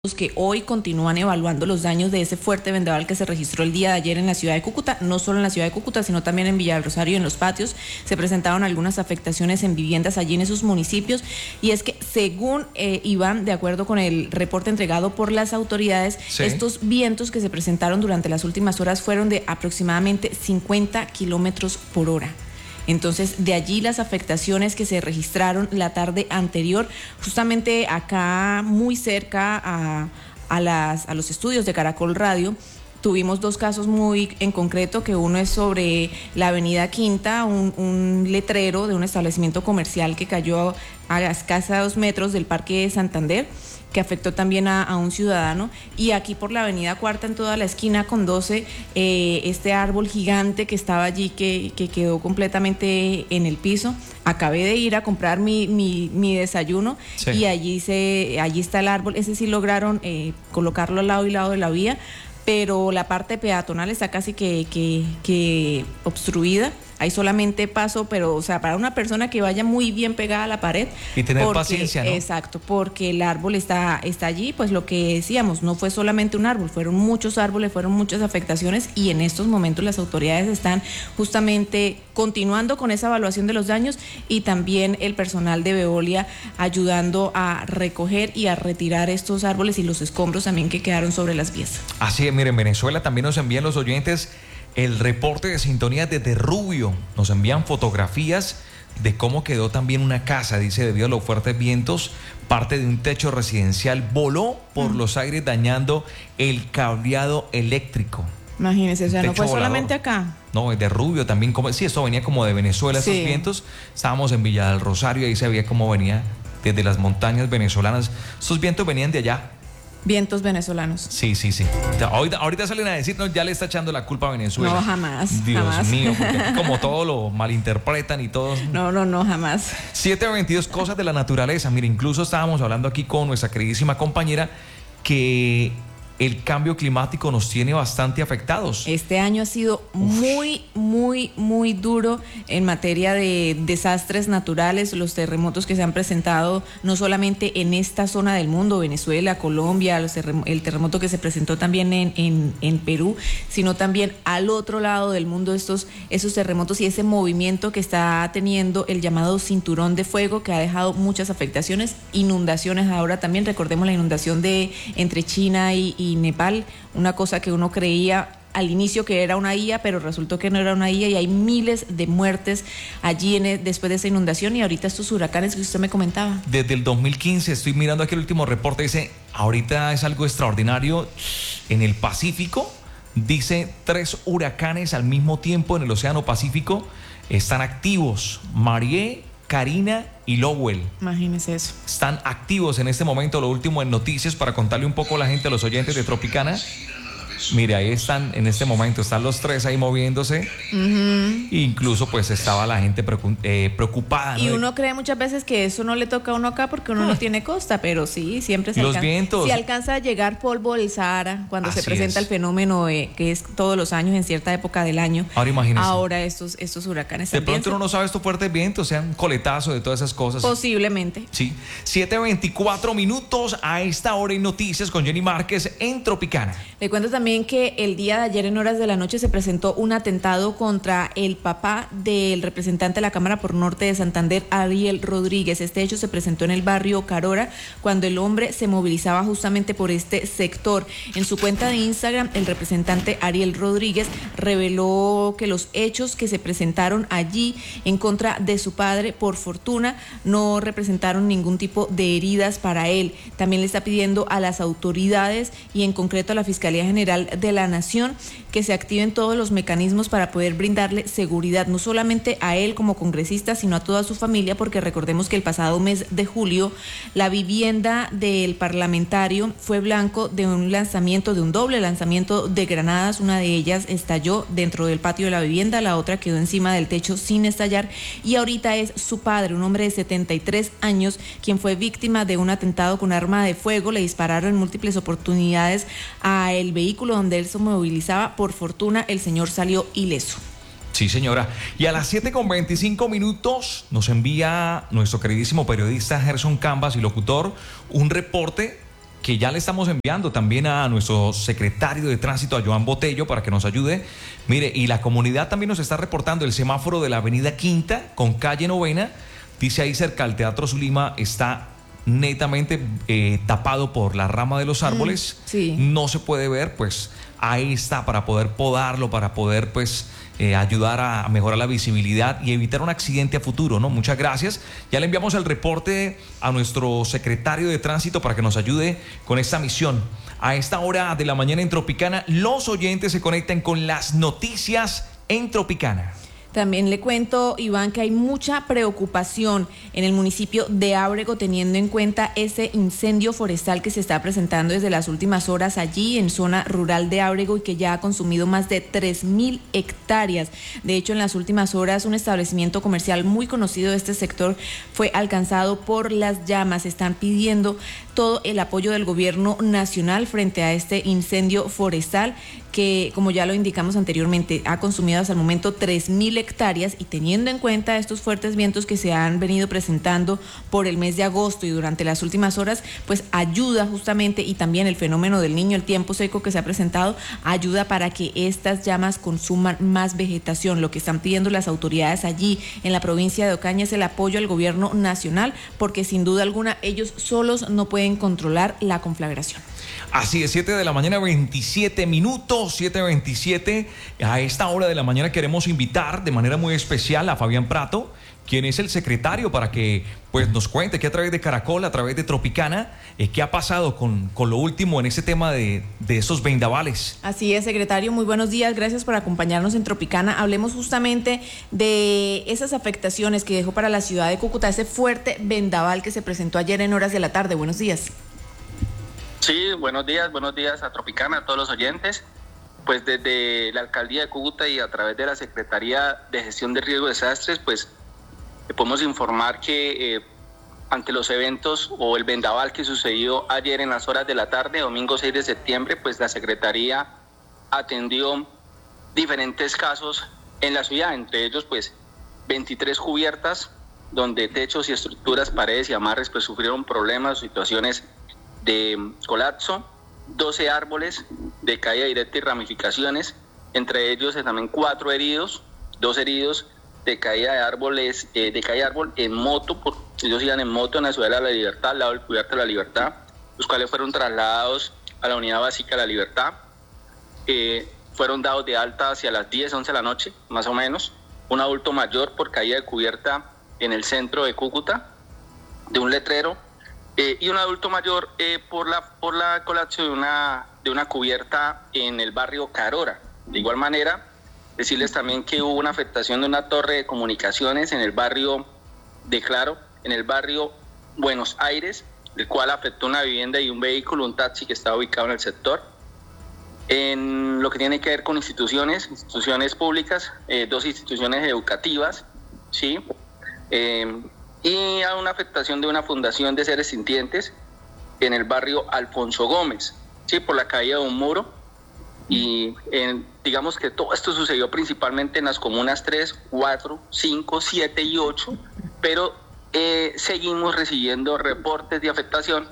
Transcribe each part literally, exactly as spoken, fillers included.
que hoy continúan evaluando los daños de ese fuerte vendaval que se registró el día de ayer en la ciudad de Cúcuta, no solo en la ciudad de Cúcuta, sino también en Villa del Rosario y en Los Patios. Se presentaron algunas afectaciones en viviendas allí en esos municipios, y es que según eh, Iván, de acuerdo con el reporte entregado por las autoridades, sí. estos vientos que se presentaron durante las últimas horas fueron de aproximadamente cincuenta kilómetros por hora. Entonces, de allí las afectaciones que se registraron la tarde anterior, justamente acá muy cerca a, a, las, a los estudios de Caracol Radio. Tuvimos dos casos muy en concreto, que uno es sobre la avenida Quinta, un, un letrero de un establecimiento comercial que cayó a escasa dos metros del Parque de Santander, que afectó también a, a un ciudadano. Y aquí por la avenida Cuarta, en toda la esquina con doce, eh, este árbol gigante que estaba allí, que, que quedó completamente en el piso. Acabé de ir a comprar mi, mi, mi desayuno, sí. y allí, se, allí está el árbol. Ese sí lograron eh, colocarlo al lado y lado de la vía, pero la parte peatonal está casi que, que, que obstruida. Hay solamente paso, pero, o sea, para una persona que vaya muy bien pegada a la pared. Y tener porque, paciencia, ¿no? Exacto, porque el árbol está, está allí, pues lo que decíamos, no fue solamente un árbol, fueron muchos árboles, fueron muchas afectaciones, y en estos momentos las autoridades están justamente continuando con esa evaluación de los daños, y también el personal de Veolia ayudando a recoger y a retirar estos árboles y los escombros también que quedaron sobre las vías. Así es, miren, Venezuela también nos envían los oyentes el reporte de sintonía desde Rubio. Nos envían fotografías de cómo quedó también una casa. Dice, debido a los fuertes vientos, parte de un techo residencial voló por mm. los aires, dañando el cableado eléctrico. Imagínense, o sea, no fue volador. Solamente acá. No, de Rubio también. Como, sí, esto venía como de Venezuela, sí. Esos vientos. Estábamos en Villa del Rosario, ahí se veía cómo venía desde las montañas venezolanas. Esos vientos venían de allá. Vientos venezolanos. Sí, sí, sí. Ahorita, ahorita salen a decirnos, ya le está echando la culpa a Venezuela. No, jamás. Dios jamás. mío, porque como todo lo malinterpretan y todo. No, no, no, jamás. siete veintidós, cosas de la naturaleza. Mire, incluso estábamos hablando aquí con nuestra queridísima compañera que el cambio climático nos tiene bastante afectados. Este año ha sido muy, muy, muy duro en materia de desastres naturales. Los terremotos que se han presentado no solamente en esta zona del mundo, Venezuela, Colombia, los terrem- el terremoto que se presentó también en, en, en Perú, sino también al otro lado del mundo, estos, esos terremotos y ese movimiento que está teniendo el llamado cinturón de fuego, que ha dejado muchas afectaciones, inundaciones ahora también. Recordemos la inundación de entre China y, y Nepal, una cosa que uno creía al inicio que era una I A, pero resultó que no era una I A, y hay miles de muertes allí en, después de esa inundación, y ahorita estos huracanes que usted me comentaba. Desde el dos mil quince, estoy mirando aquí el último reporte, dice, ahorita es algo extraordinario en el Pacífico, dice, tres huracanes al mismo tiempo en el Océano Pacífico están activos, Marié, Karina y Lowell. Imagínese eso. Están activos en este momento, lo último en noticias para contarle un poco a la gente, a los oyentes de Tropicana. Mire, ahí están en este momento, están los tres ahí moviéndose. Uh-huh. Incluso pues estaba la gente preocup- eh, preocupada, ¿no? Y uno cree muchas veces que eso no le toca a uno acá porque uno ah. no tiene costa, pero sí, siempre se los alcanza. vientos. Si alcanza a llegar polvo del Sahara cuando Así se presenta es. el fenómeno eh, que es todos los años en cierta época del año. Ahora imagínese. Ahora estos, estos huracanes. De pronto uno no sabe estos fuertes vientos, sean un coletazo de todas esas cosas. Posiblemente. Sí. siete veinticuatro minutos a esta hora en noticias con Jenny Márquez en Tropicana. Le cuento también que el día de ayer en horas de la noche se presentó un atentado contra el papá del representante de la Cámara por Norte de Santander, Ariel Rodríguez. Este hecho se presentó en el barrio Carora, cuando el hombre se movilizaba justamente por este sector. En su cuenta de Instagram, el representante Ariel Rodríguez reveló que los hechos que se presentaron allí en contra de su padre, por fortuna, no representaron ningún tipo de heridas para él. También le está pidiendo a las autoridades y en concreto a la Fiscalía General de la Nación que se activen todos los mecanismos para poder brindarle seguridad, no solamente a él como congresista, sino a toda su familia, porque recordemos que el pasado mes de julio la vivienda del parlamentario fue blanco de un lanzamiento, de un doble lanzamiento de granadas. Una de ellas estalló dentro del patio de la vivienda, la otra quedó encima del techo sin estallar, y ahorita es su padre, un hombre de setenta y tres años, quien fue víctima de un atentado con arma de fuego. Le dispararon en múltiples oportunidades a el vehículo donde él se movilizaba. Por fortuna, el señor salió ileso. Sí, señora. Y a las siete con veinticinco minutos nos envía nuestro queridísimo periodista Gerson Cambas y locutor un reporte que ya le estamos enviando también a nuestro secretario de Tránsito, a Joan Botello, para que nos ayude. Mire, y la comunidad también nos está reportando el semáforo de la avenida Quinta con calle Novena, dice ahí cerca al Teatro Zulima, está netamente eh, tapado por la rama de los árboles, mm, sí. No se puede ver, pues ahí está para poder podarlo, para poder pues eh, ayudar a mejorar la visibilidad y evitar un accidente a futuro, ¿no? Muchas gracias. Ya le enviamos el reporte a nuestro secretario de Tránsito para que nos ayude con esta misión. A esta hora de la mañana en Tropicana, los oyentes se conectan con las noticias en Tropicana. También le cuento, Iván, que hay mucha preocupación en el municipio de Ábrego teniendo en cuenta ese incendio forestal que se está presentando desde las últimas horas allí en zona rural de Ábrego y que ya ha consumido más de tres mil hectáreas. De hecho, en las últimas horas un establecimiento comercial muy conocido de este sector fue alcanzado por las llamas. Están pidiendo todo el apoyo del gobierno nacional frente a este incendio forestal que, como ya lo indicamos anteriormente, ha consumido hasta el momento tres mil hectáreas y teniendo en cuenta estos fuertes vientos que se han venido presentando por el mes de agosto y durante las últimas horas, pues ayuda justamente, y también el fenómeno del Niño, el tiempo seco que se ha presentado, ayuda para que estas llamas consuman más vegetación. Lo que están pidiendo las autoridades allí en la provincia de Ocaña es el apoyo al gobierno nacional, porque sin duda alguna ellos solos no pueden controlar la conflagración. Así es, siete de la mañana, veintisiete minutos, siete veintisiete. A esta hora de la mañana queremos invitar de manera muy especial a Fabián Prato, quien es el secretario, para que pues nos cuente que a través de Caracol, a través de Tropicana, eh, qué ha pasado con, con lo último en ese tema de, de esos vendavales. Así es, secretario, muy buenos días, gracias por acompañarnos en Tropicana. Hablemos justamente de esas afectaciones que dejó para la ciudad de Cúcuta ese fuerte vendaval que se presentó ayer en horas de la tarde. Buenos días. Sí, buenos días, buenos días a Tropicana, a todos los oyentes. Pues desde la Alcaldía de Cúcuta y a través de la Secretaría de Gestión de Riesgo de Desastres, pues podemos informar que eh, ante los eventos o el vendaval que sucedió ayer en las horas de la tarde, domingo seis de septiembre, pues la Secretaría atendió diferentes casos en la ciudad, entre ellos pues veintitrés cubiertas, donde techos y estructuras, paredes y amarres pues sufrieron problemas, situaciones de colapso, doce árboles de caída directa y ramificaciones, entre ellos también cuatro heridos, dos heridos de caída de árboles, eh, de caída de árbol en moto, por, ellos iban en moto en la ciudad de la Libertad, al lado del cubierto de la Libertad, los cuales fueron trasladados a la unidad básica de la Libertad, eh, fueron dados de alta hacia las diez, once de la noche, más o menos, un adulto mayor por caída de cubierta en el centro de Cúcuta, de un letrero, Eh, y un adulto mayor eh, por la por la colapso de una de una cubierta en el barrio Carora. De igual manera, decirles también que hubo una afectación de una torre de comunicaciones en el barrio de Claro, en el barrio Buenos Aires, el cual afectó una vivienda y un vehículo, un taxi que estaba ubicado en el sector. En lo que tiene que ver con instituciones, instituciones públicas, eh, dos instituciones educativas, ¿sí? Eh, y a una afectación de una fundación de seres sintientes en el barrio Alfonso Gómez, sí, por la caída de un muro. Y en, digamos que todo esto sucedió principalmente en las comunas tres, cuatro, cinco, siete y ocho, pero eh, seguimos recibiendo reportes de afectación.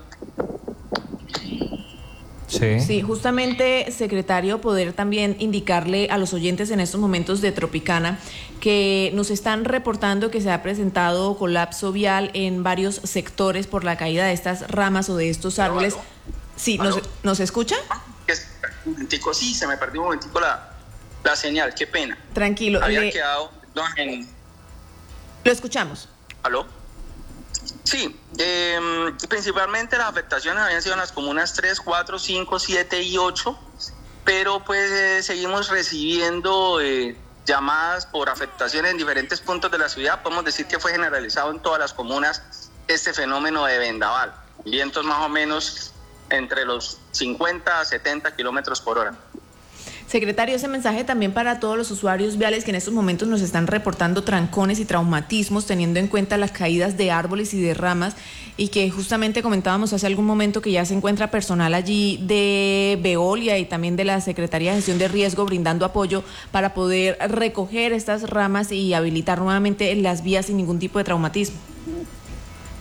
Sí. Sí, justamente, secretario, poder también indicarle a los oyentes en estos momentos de Tropicana que nos están reportando que se ha presentado colapso vial en varios sectores por la caída de estas ramas o de estos árboles. ¿Aló? Sí, ¿nos, ¿nos escucha? Un momentico, sí, se me perdió un momentico la, la señal, qué pena. Tranquilo. Había le... quedado en... Lo escuchamos. ¿Aló? Sí, eh, principalmente las afectaciones habían sido en las comunas tres, cuatro, cinco, siete y ocho, pero pues eh, seguimos recibiendo eh, llamadas por afectaciones en diferentes puntos de la ciudad. Podemos decir que fue generalizado en todas las comunas este fenómeno de vendaval, vientos más o menos entre los cincuenta a setenta kilómetros por hora. Secretario, ese mensaje también para todos los usuarios viales que en estos momentos nos están reportando trancones y traumatismos, teniendo en cuenta las caídas de árboles y de ramas, y que justamente comentábamos hace algún momento que ya se encuentra personal allí de Veolia y también de la Secretaría de Gestión de Riesgo brindando apoyo para poder recoger estas ramas y habilitar nuevamente las vías sin ningún tipo de traumatismo.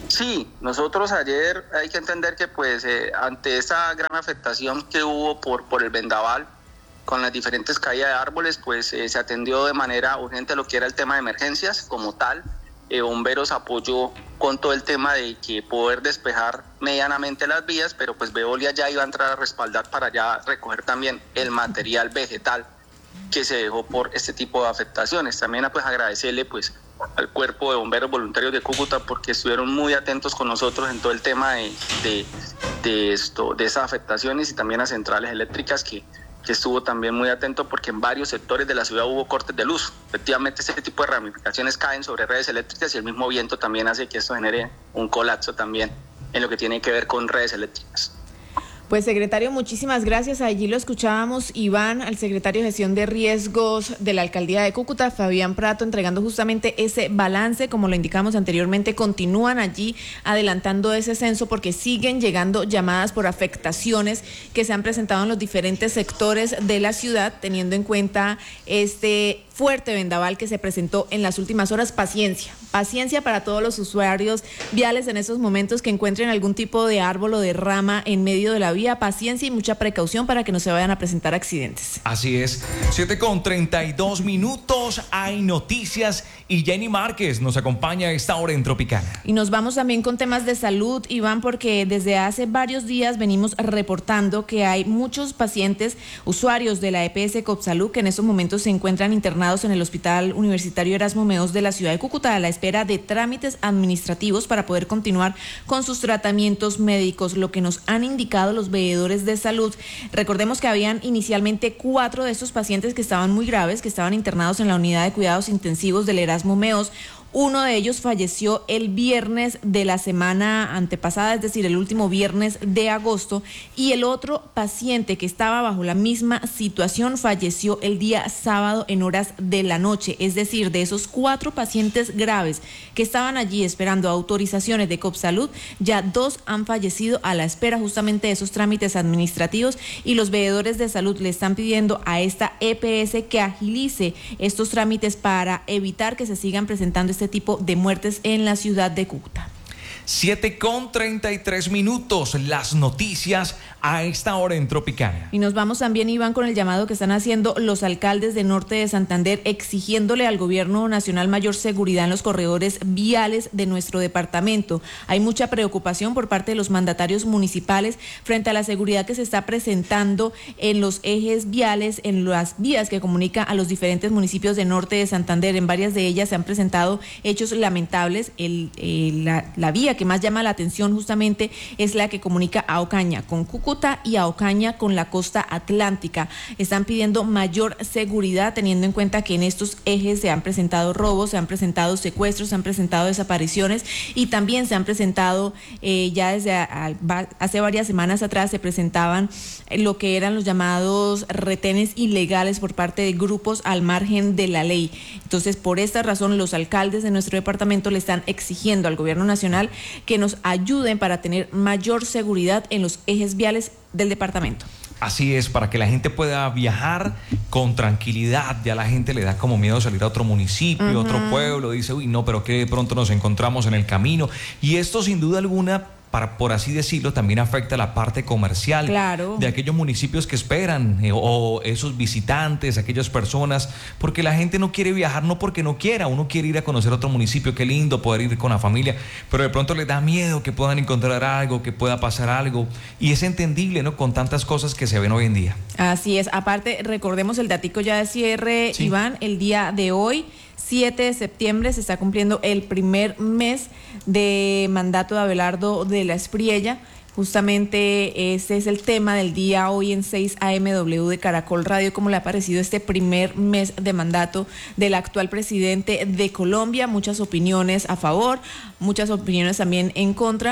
Sí, nosotros ayer hay que entender que pues eh, ante esa gran afectación que hubo por, por el vendaval, con las diferentes caídas de árboles, pues eh, se atendió de manera urgente lo que era el tema de emergencias como tal. Eh, Bomberos apoyó con todo el tema de que poder despejar medianamente las vías, pero pues Veolia ya iba a entrar a respaldar para ya recoger también el material vegetal que se dejó por este tipo de afectaciones. También pues agradecerle pues al Cuerpo de Bomberos Voluntarios de Cúcuta porque estuvieron muy atentos con nosotros en todo el tema de, de, de, esto, de esas afectaciones, y también a Centrales Eléctricas que, que estuvo también muy atento porque en varios sectores de la ciudad hubo cortes de luz. Efectivamente, este tipo de ramificaciones caen sobre redes eléctricas y el mismo viento también hace que esto genere un colapso también en lo que tiene que ver con redes eléctricas. Pues secretario, muchísimas gracias. Allí lo escuchábamos, Iván, al secretario de Gestión de Riesgos de la Alcaldía de Cúcuta, Fabián Prato, entregando justamente ese balance. Como lo indicamos anteriormente, continúan allí adelantando ese censo porque siguen llegando llamadas por afectaciones que se han presentado en los diferentes sectores de la ciudad, teniendo en cuenta este fuerte vendaval que se presentó en las últimas horas. Paciencia, paciencia para todos los usuarios viales en estos momentos que encuentren algún tipo de árbol o de rama en medio de la vía. Paciencia y mucha precaución para que no se vayan a presentar accidentes. Así es, siete con treinta y dos minutos, hay noticias y Jenny Márquez nos acompaña a esta hora en Tropicana. Y nos vamos también con temas de salud, Iván, porque desde hace varios días venimos reportando que hay muchos pacientes usuarios de la E P S Copsalud que en estos momentos se encuentran internados en el Hospital Universitario Erasmo Meos de la ciudad de Cúcuta a la espera de trámites administrativos para poder continuar con sus tratamientos médicos, lo que nos han indicado los veedores de salud. Recordemos que habían inicialmente cuatro de estos pacientes que estaban muy graves, que estaban internados en la unidad de cuidados intensivos del Erasmo Meos. Uno de ellos falleció el viernes de la semana antepasada, es decir, el último viernes de agosto, y el otro paciente que estaba bajo la misma situación falleció el día sábado en horas de la noche. Es decir, de esos cuatro pacientes graves que estaban allí esperando autorizaciones de Copsalud, ya dos han fallecido a la espera justamente de esos trámites administrativos, y los veedores de salud le están pidiendo a esta E P S que agilice estos trámites para evitar que se sigan presentando este tipo de muertes en la ciudad de Cúcuta. siete con treinta y tres minutos, las noticias a esta hora en Tropicana. Y nos vamos también, Iván, con el llamado que están haciendo los alcaldes de Norte de Santander, exigiéndole al gobierno nacional mayor seguridad en los corredores viales de nuestro departamento. Hay mucha preocupación por parte de los mandatarios municipales frente a la seguridad que se está presentando en los ejes viales, en las vías que comunican a los diferentes municipios de Norte de Santander. En varias de ellas se han presentado hechos lamentables. El, el, la, la vía que más llama la atención justamente es la que comunica a Ocaña con Cúcuta y a Ocaña con la costa atlántica. Están pidiendo mayor seguridad, teniendo en cuenta que en estos ejes se han presentado robos, se han presentado secuestros, se han presentado desapariciones, y también se han presentado eh, ya desde a, a, hace varias semanas atrás se presentaban lo que eran los llamados retenes ilegales por parte de grupos al margen de la ley. Entonces, por esta razón, los alcaldes de nuestro departamento le están exigiendo al gobierno nacional que nos ayuden para tener mayor seguridad en los ejes viales del departamento. Así es, para que la gente pueda viajar con tranquilidad. Ya la gente le da como miedo salir a otro municipio, uh-huh. otro pueblo, dice, uy, no, pero que de pronto nos encontramos en el camino. Y esto sin duda alguna, para, por así decirlo, también afecta la parte comercial, claro, de aquellos municipios que esperan, eh, o esos visitantes, aquellas personas, porque la gente no quiere viajar, no porque no quiera, uno quiere ir a conocer otro municipio, qué lindo poder ir con la familia, pero de pronto les da miedo que puedan encontrar algo, que pueda pasar algo, y es entendible, ¿no?, con tantas cosas que se ven hoy en día. Así es. Aparte, recordemos el datico ya de cierre, sí. Iván, el día de hoy, siete de septiembre, se está cumpliendo el primer mes de mandato de Abelardo de la Espriella. Justamente ese es el tema del día hoy en seis A M W de Caracol Radio, cómo le ha parecido este primer mes de mandato del actual presidente de Colombia. Muchas opiniones a favor, muchas opiniones también en contra,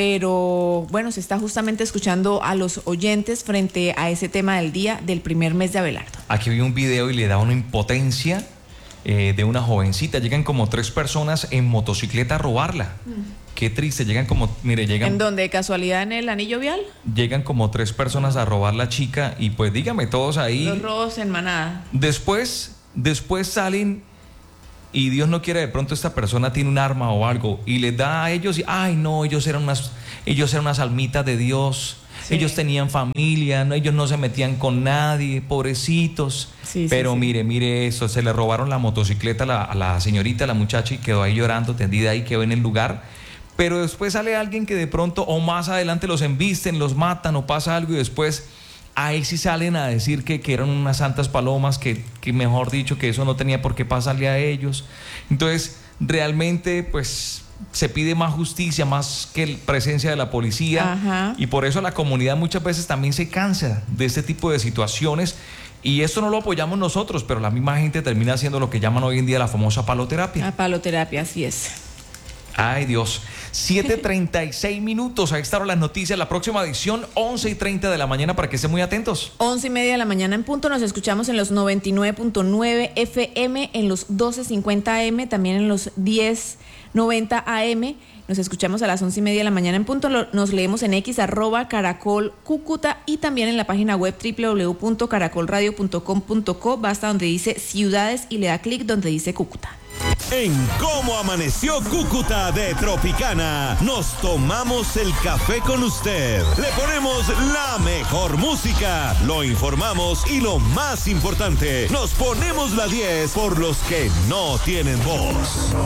pero bueno, se está justamente escuchando a los oyentes frente a ese tema del día del primer mes de Abelardo. Aquí vi un video y le da una impotencia eh, de una jovencita. Llegan como tres personas en motocicleta a robarla. Mm. Qué triste, llegan como, mire, llegan... ¿En dónde? ¿Casualidad en el anillo vial? Llegan como tres personas a robar la chica y pues dígame, todos ahí... Los robos en manada. Después, después salen y Dios no quiere, de pronto esta persona tiene un arma o algo y les da a ellos y, ay no, ellos eran unas, ellos eran unas almitas de Dios, sí. Ellos tenían familia, no, ellos no se metían con nadie, pobrecitos, sí, pero sí, sí. mire, mire eso, se le robaron la motocicleta a la, a la señorita, a la muchacha y quedó ahí llorando, tendida ahí, quedó en el lugar, pero después sale alguien que de pronto o más adelante los embisten, los matan o pasa algo y después ahí sí salen a decir que, que eran unas santas palomas, que, que mejor dicho, que eso no tenía por qué pasarle a ellos. Entonces, realmente, pues, se pide más justicia, más que presencia de la policía. Ajá. Y por eso la comunidad muchas veces también se cansa de este tipo de situaciones. Y esto no lo apoyamos nosotros, pero la misma gente termina haciendo lo que llaman hoy en día la famosa paloterapia. La paloterapia, así es. Ay, Dios. siete treinta y seis minutos. Ahí están las noticias. La próxima edición, once y treinta de la mañana, para que estén muy atentos. once y media de la mañana en punto. Nos escuchamos en los noventa y nueve punto nueve F M, en los doce cincuenta A M, también en los diez noventa A M. Nos escuchamos a las once y media de la mañana en punto. Nos leemos en X, arroba Caracol Cúcuta, y también en la página web doble u doble u doble u punto caracol radio punto com punto co. Basta donde dice ciudades y le da clic donde dice Cúcuta. En Cómo Amaneció Cúcuta de Tropicana, nos tomamos el café con usted. Le ponemos la mejor música, lo informamos y lo más importante, nos ponemos la diez por los que no tienen voz.